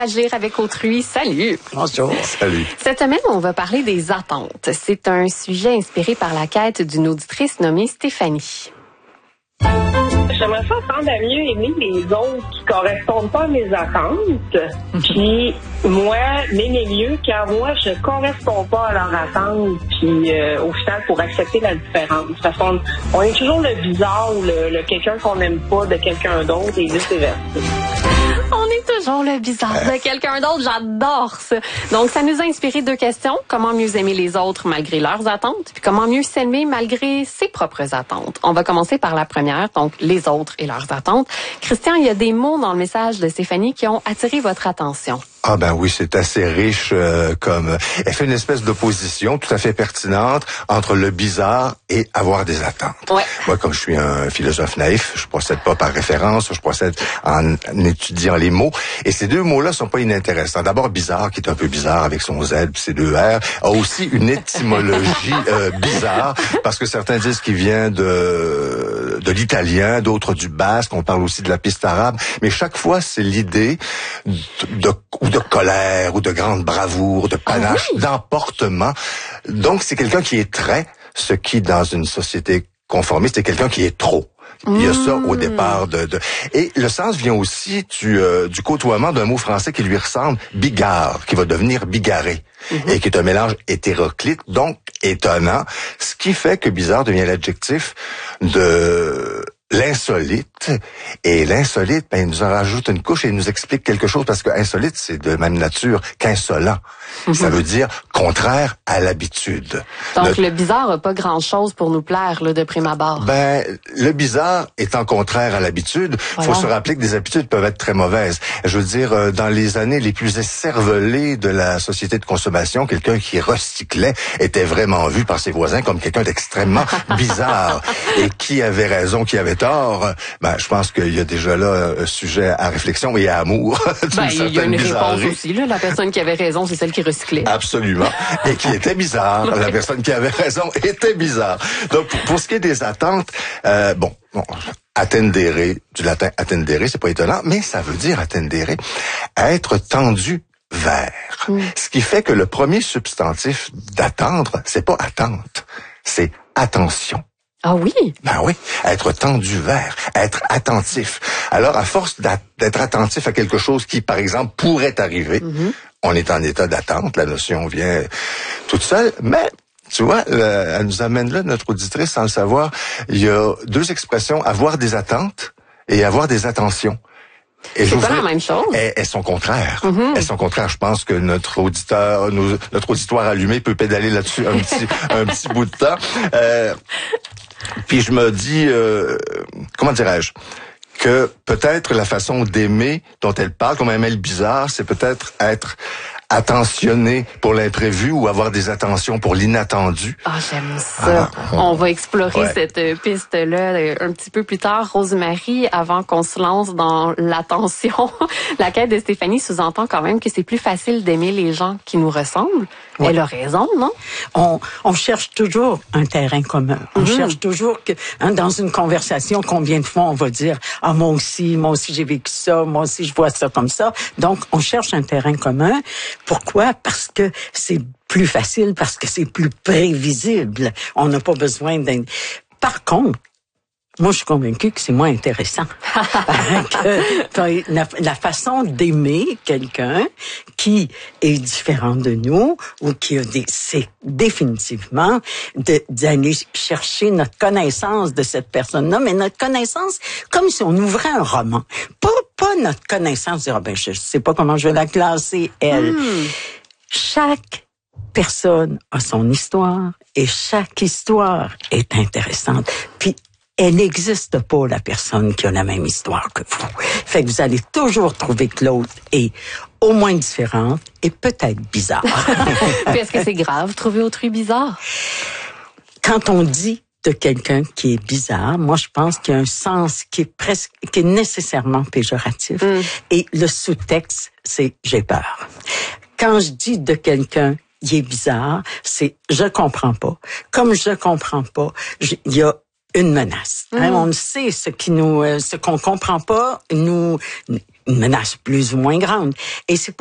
Agir avec autrui, salut! Bonjour. Salut. Cette semaine, on va parler des attentes. C'est un sujet inspiré par la quête d'une auditrice nommée Stéphanie. J'aimerais ça apprendre à mieux aimer les autres qui correspondent pas à mes attentes. Puis moi, m'aimer mieux quand moi, je corresponds pas à leurs attentes. Puis au final, pour accepter la différence. Parce qu'on est toujours le bizarre ou le quelqu'un qu'on n'aime pas de quelqu'un d'autre et vice-versa. On est toujours le bizarre de quelqu'un d'autre. J'adore ça. Donc, ça nous a inspiré deux questions. Comment mieux aimer les autres malgré leurs attentes? Puis comment mieux s'aimer malgré ses propres attentes? On va commencer par la première, donc les autres et leurs attentes. Christian, il y a des mots dans le message de Stéphanie qui ont attiré votre attention. Ah ben oui, c'est assez riche comme... Elle fait une espèce d'opposition tout à fait pertinente entre le bizarre et avoir des attentes. Ouais. Moi, comme je suis un philosophe naïf, je procède pas par référence, je procède en étudiant les mots. Et ces deux mots-là sont pas inintéressants. D'abord, bizarre, qui est un peu bizarre avec son Z puis ses deux R, a aussi une étymologie bizarre, parce que certains disent qu'il vient de l'italien, d'autres du basque, on parle aussi de la piste arabe. Mais chaque fois, c'est l'idée de colère, ou de grande bravoure, de panache, d'emportement. Donc, c'est quelqu'un qui est très, ce qui, dans une société conformiste, est quelqu'un qui est trop. Il y a ça au départ Et le sens vient aussi du côtoiement d'un mot français qui lui ressemble, bigard, qui va devenir bigarré, et qui est un mélange hétéroclite, donc étonnant, ce qui fait que bizarre devient l'adjectif de l'insolite. Et l'insolite, il nous en rajoute une couche et il nous explique quelque chose, parce que insolite, c'est de même nature qu'insolent. Ça veut dire contraire à l'habitude. Donc, le bizarre n'a pas grand-chose pour nous plaire, là, de prime abord. Ben, le bizarre étant contraire à l'habitude, faut se rappeler que des habitudes peuvent être très mauvaises. Je veux dire, dans les années les plus écervelées de la société de consommation, quelqu'un qui recyclait était vraiment vu par ses voisins comme quelqu'un d'extrêmement bizarre. Et qui avait raison, qui avait tort, ben, je pense qu'il y a déjà là un sujet à réflexion et à amour. Ben, il y a une réponse aussi, là. La personne qui avait raison, c'est celle qui recyclait. Absolument. Et qui était bizarre. La personne qui avait raison était bizarre. Donc, pour ce qui est des attentes, bon, attendere, du latin attendere, c'est pas étonnant, mais ça veut dire attendere, être tendu vers. Ce qui fait que le premier substantif d'attendre, c'est pas attente, c'est attention. Ah oui? Ben oui, être tendu vers, être attentif. Alors, à force d'être attentif à quelque chose qui, par exemple, pourrait arriver, on est en état d'attente, la notion vient toute seule, mais tu vois, elle nous amène là, notre auditrice, sans le savoir, il y a deux expressions, avoir des attentes et avoir des attentions. Et c'est pas la même chose. Elles sont contraires. Elles sont contraires. Je pense que notre auditoire allumé peut pédaler là-dessus un petit bout de temps. Puis je me dis, comment dirais-je, que peut-être la façon d'aimer dont elle parle, comme elle met le bizarre, c'est peut-être être attentionné pour l'imprévu ou avoir des attentions pour l'inattendu. Ah, j'aime ça. On va explorer cette piste-là un petit peu plus tard. Rosemary, avant qu'on se lance dans l'attention, la quête de Stéphanie sous-entend quand même que c'est plus facile d'aimer les gens qui nous ressemblent. Oui. Elle a raison, non? On cherche toujours un terrain commun. On cherche toujours que, dans une conversation, combien de fois on va dire, ah, moi aussi j'ai vécu ça, moi aussi je vois ça comme ça. Donc, on cherche un terrain commun. Pourquoi? Parce que c'est plus facile, parce que c'est plus prévisible. On n'a pas besoin d'un... Par contre, moi, je suis convaincue que c'est moins intéressant. La façon d'aimer quelqu'un qui est différent de nous ou qui a c'est définitivement d'aller chercher notre connaissance de cette personne-là, mais notre connaissance comme si on ouvrait un roman. Pas notre connaissance, dire, je sais pas comment je vais la classer, elle. Chaque personne a son histoire et chaque histoire est intéressante. Puis, elle n'existe pas, la personne qui a la même histoire que vous. Fait que vous allez toujours trouver que l'autre est au moins différente et peut-être bizarre. Puis est-ce que c'est grave, trouver autrui bizarre? Quand on dit de quelqu'un qui est bizarre, moi, je pense qu'il y a un sens qui est nécessairement péjoratif. Et le sous-texte, c'est « j'ai peur ». Quand je dis de quelqu'un il est bizarre, c'est je comprends pas. Comme je comprends pas, il y a une menace. On le sait, ce qu'on comprend pas, une menace plus ou moins grande. Et c'est